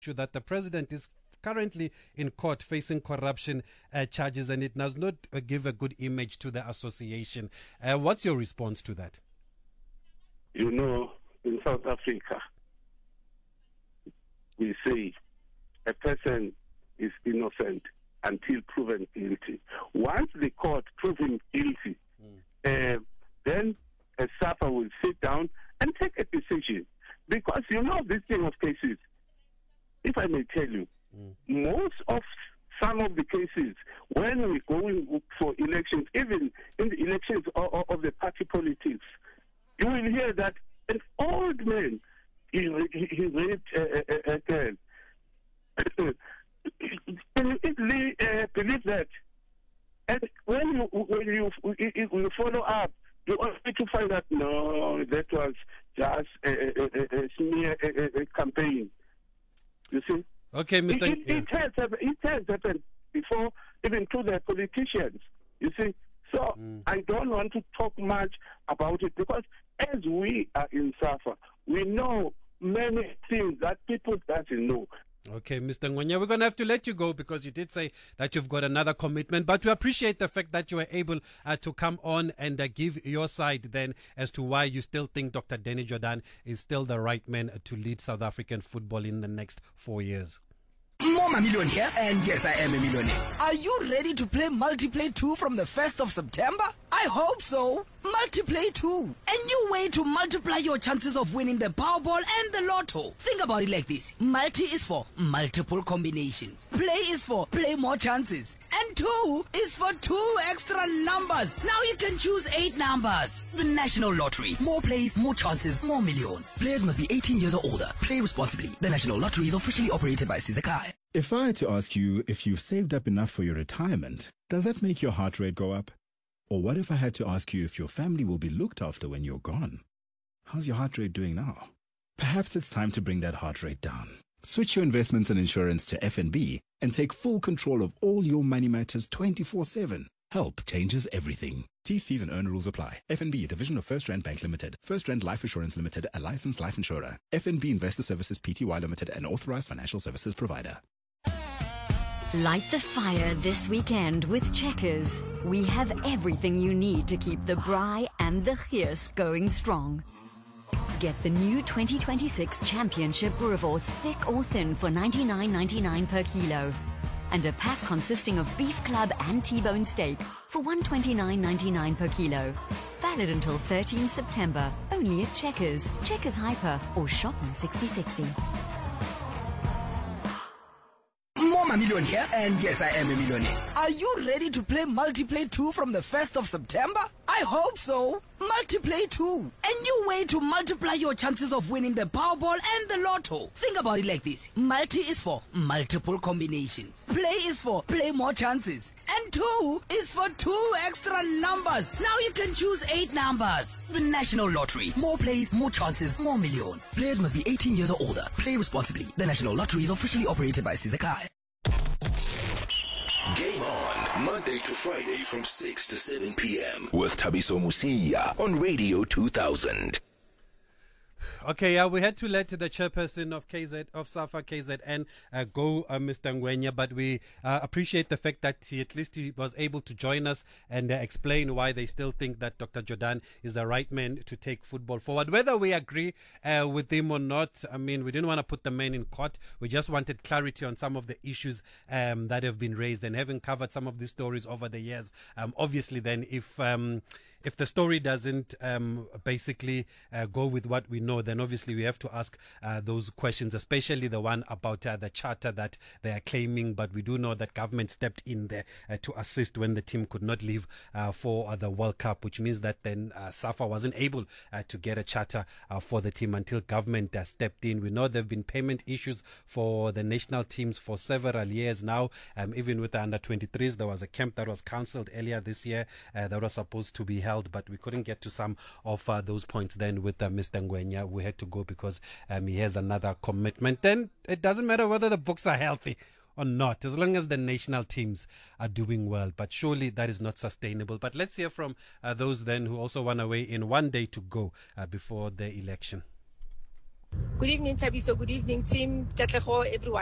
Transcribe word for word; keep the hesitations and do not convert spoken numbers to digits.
that the president is currently in court facing corruption uh, charges, and it does not uh, give a good image to the association. Uh, what's your response to that? You know, in South Africa, we say a person is innocent until proven guilty. Once the court proves him guilty, mm. uh, then a SAFA will sit down and take a decision. Because, you know, this thing of cases, if I may tell you, mm. most of some of the cases, when we're going for elections, even in the elections of, of the party politics, you will hear that an old man, he, he, he raped a, a, a girl. Can you easily uh, believe that? And when you when you, you follow up, you only to find out, no, that was just a, a, a, a smear a, a campaign. You see? Okay, Mister It, it, yeah. it, has happened, it has happened before, even to the politicians. You see? So mm. I don't want to talk much about it, because as we are in SAFA, we know many things that people doesn't know. Okay, Mister Ngwenya, we're going to have to let you go because you did say that you've got another commitment, but we appreciate the fact that you were able uh, to come on and uh, give your side then as to why you still think Doctor Danny Jordaan is still the right man to lead South African football in the next four years. Mama Million here, and yes, I am a millionaire. Are you ready to play Multiplay two from the first of September? I hope so. Multiplay two, a new way to multiply your chances of winning the Powerball and the Lotto. Think about it like this. Multi is for multiple combinations. Play is for play more chances. And two is for two extra numbers. Now you can choose eight numbers. The National Lottery. More plays, more chances, more millions. Players must be eighteen years or older. Play responsibly. The National Lottery is officially operated by Sizakai. If I had to ask you if you've saved up enough for your retirement, does that make your heart rate go up? Or what if I had to ask you if your family will be looked after when you're gone? How's your heart rate doing now? Perhaps it's time to bring that heart rate down. Switch your investments and insurance to F N B and take full control of all your money matters twenty-four seven. Help changes everything. T Cs and earn rules apply. F N B, a division of First Rand Bank Limited. First Rand Life Assurance Limited, a licensed life insurer. F N B Investor Services Pty Limited, an authorized financial services provider. Light the fire this weekend with Checkers. We have everything you need to keep the braai and the geus going strong. Get the new twenty twenty-six Championship Boerewors thick or thin for ninety-nine ninety-nine per kilo. And a pack consisting of beef club and T-bone steak for one hundred twenty-nine ninety-nine per kilo. Valid until thirteenth September, only at Checkers, Checkers Hyper, or shop on sixty sixty. Mama Million here, and yes, I am a millionaire. Are you ready to play Multiplay two from the first of September? I hope so. Multiplay two, a new way to multiply your chances of winning the Powerball and the Lotto. Think about it like this. Multi is for multiple combinations. Play is for play more chances. And two is for two extra numbers. Now you can choose eight numbers. The National Lottery. More plays, more chances, more millions. Players must be eighteen years or older. Play responsibly. The National Lottery is officially operated by Sizakai. Game on, Monday to Friday from six to seven p.m. with Thabiso Musiya on Radio two thousand. Okay, uh, we had to let the chairperson of K Z of SAFA K Z N uh, go, uh, Mister Ngwenya, but we uh, appreciate the fact that he at least he was able to join us and uh, explain why they still think that Doctor Jordaan is the right man to take football forward. Whether we agree uh, with him or not, I mean, we didn't want to put the man in court. We just wanted clarity on some of the issues um, that have been raised, and having covered some of these stories over the years. Um, obviously, then if um, if the story doesn't um, basically uh, go with what we know, then obviously we have to ask uh, those questions, especially the one about uh, the charter that they are claiming. But we do know that government stepped in there uh, to assist when the team could not leave uh, for uh, the World Cup, which means that then uh, SAFA wasn't able uh, to get a charter uh, for the team until government uh, stepped in. We know there have been payment issues for the national teams for several years now. Um, even with the under twenty-threes, there was a camp that was cancelled earlier this year uh, that was supposed to be held, but we couldn't get to some of uh, those points then with uh, Mister Ngwenya. We had to go because um, he has another commitment. Then it doesn't matter whether the books are healthy or not, as long as the national teams are doing well. But surely that is not sustainable. But let's hear from uh, those then who also want to weigh in. One day to go uh, before the election. Good evening, Tabiso. Good evening, team. Katlego, everyone.